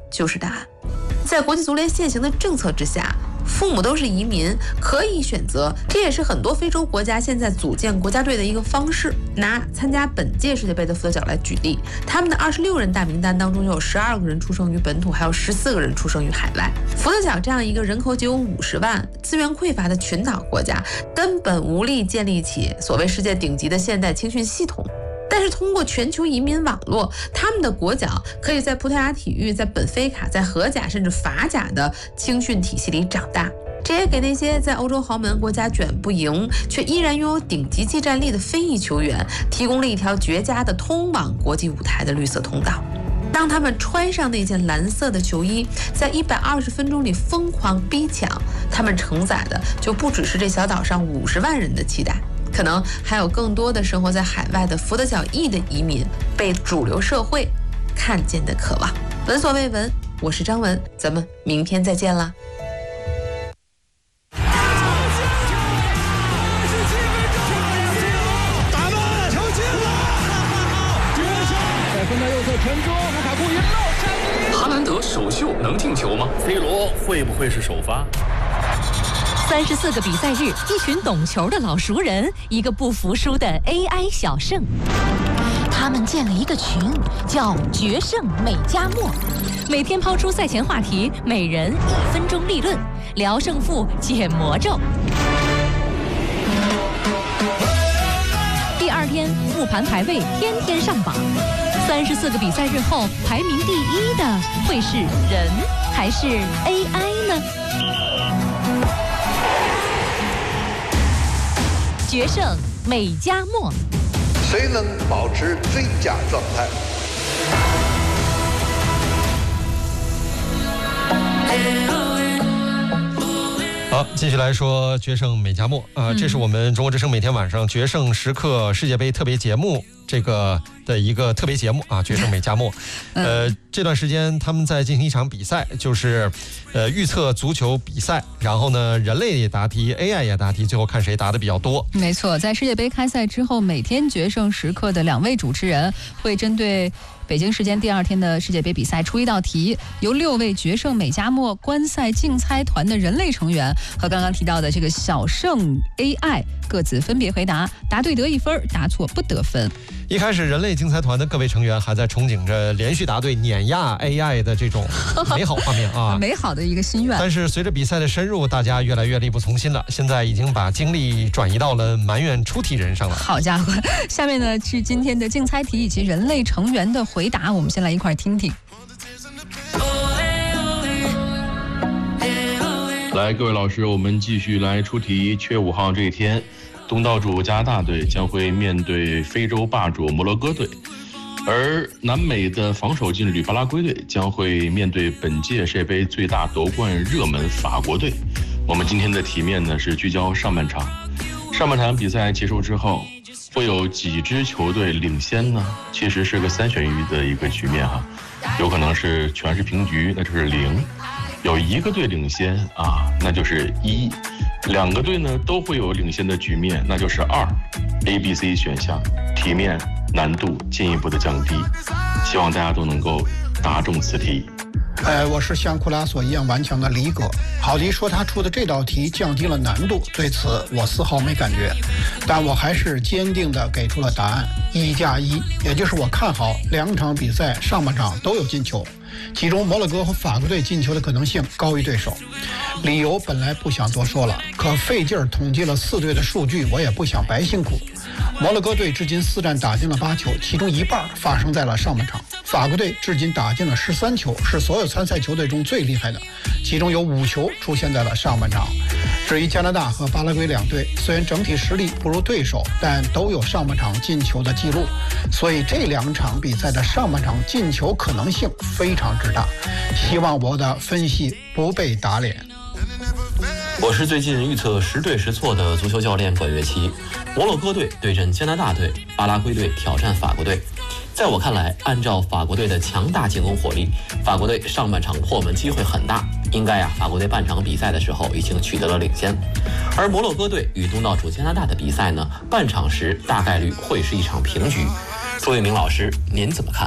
就是答案。在国际足联现行的政策之下，父母都是移民，可以选择，这也是很多非洲国家现在组建国家队的一个方式。拿参加本届世界杯的福德角来举例，他们的26人大名单当中有12个人出生于本土，还有14个人出生于海外。福德角这样一个人口仅有50万、资源匮乏的群岛国家，根本无力建立起所谓世界顶级的现代青训系统。但是通过全球移民网络，他们的国脚可以在葡萄牙体育、在本菲卡、在荷甲甚至法甲的青训体系里长大，这也给那些在欧洲豪门国家卷不赢却依然拥有顶级技战力的非裔球员提供了一条绝佳的通往国际舞台的绿色通道。当他们穿上那件蓝色的球衣，在120分钟里疯狂逼抢，他们承载的就不只是这小岛上50万人的期待，可能还有更多的生活在海外的福德角裔的移民被主流社会看见的渴望。闻所未闻，我是张文，咱们明天再见啦。 打门，球进了！在分到右侧传中，卢卡库一漏， 哈兰德首秀能进球吗 ？C 罗会不会是首发 ？34个比赛日，一群懂球的老熟人，一个不服输的 AI 小胜。他们建了一个群，叫“决胜美加墨”，每天抛出赛前话题，每人1分钟立论，聊胜负，解魔咒。第2天复盘排位，天天上榜。34个比赛日后，排名第1的会是人还是 AI 呢？决胜美加墨， 谁能保持最佳状态？ 好，继续来说决胜美加墨这是我们中国之声每天晚上决胜时刻世界杯特别节目这个的一个特别节目决胜美加墨。这段时间他们在进行一场比赛，就是预测足球比赛，然后呢人类也答题 AI 也答题，最后看谁答的比较多。 没错，在世界杯开赛之后，每天决胜时刻的2位主持人会针对北京时间第2天的世界杯比赛出一道题，由6位决胜美加墨观赛竞猜团的人类成员和刚刚提到的这个小胜 AI 各自分别回答，答对得1分，答错不得分。 一开始人类竞猜团的各位成员还在憧憬着连续答对碾压 AI 的这种美好画面美好的一个心愿。 但是随着比赛的深入，大家越来越力不从心了，现在已经把精力转移到了埋怨出题人上了。 好家伙，下面呢是今天的竞猜题以及人类成员的回答，我们先来一块听听。 来，各位老师，我们继续来出题。7月5号这一天，东道主加拿大队将会面对非洲霸主摩洛哥队，而南美的防守劲旅巴拉圭队将会面对本届世界杯最大夺冠热门法国队。我们今天的题面呢是聚焦上半场。上半场比赛结束之后，会有几支球队领先呢？其实是个3选1的一个局面哈，有可能是全是平局，那就是0；有1个队领先那就是1；两个队呢都会有领先的局面，那就是2。A、B、C 选项，题面难度进一步的降低，希望大家都能够答中此题。 我是像库拉索一样顽强的李哥。郝迪说他出的这道题降低了难度，对此我丝毫没感觉，但我还是坚定地给出了答案1+1，也就是我看好2场比赛上半场都有进球，其中摩洛哥和法国队进球的可能性高于对手。理由本来不想多说了，可费劲儿统计了4队的数据，我也不想白辛苦。摩洛哥队至今4战打进了8球，其中1半发生在了上半场。法国队至今打进了13球，是所有参赛球队中最厉害的，其中有5球出现在了上半场。至于加拿大和巴拉圭2队，虽然整体实力不如对手，但都有上半场进球的记录，所以这2场比赛的上半场进球可能性非常之大。希望我的分析不被打脸。 我是最近预测10对10错的足球教练管乐琪。摩洛哥队对阵加拿大队，巴拉圭队挑战法国队。在我看来，按照法国队的强大进攻火力，法国队上半场破门机会很大，应该法国队半场比赛的时候已经取得了领先。而摩洛哥队与东道主加拿大的比赛呢，半场时大概率会是一场平局。朱一鸣老师，您怎么看？